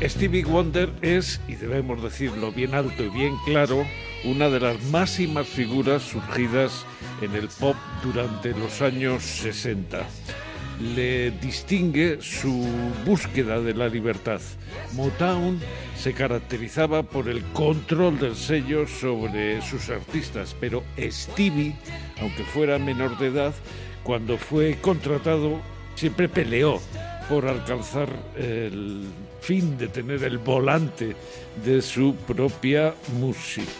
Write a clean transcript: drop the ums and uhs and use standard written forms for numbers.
Stevie Wonder es, y debemos decirlo bien alto y bien claro, una de las máximas figuras surgidas en el pop durante los años 60. Le distingue su búsqueda de la libertad. Motown se caracterizaba por el control del sello sobre sus artistas, pero Stevie, aunque fuera menor de edad, cuando fue contratado siempre peleó por alcanzar el fin de tener el volante de su propia música.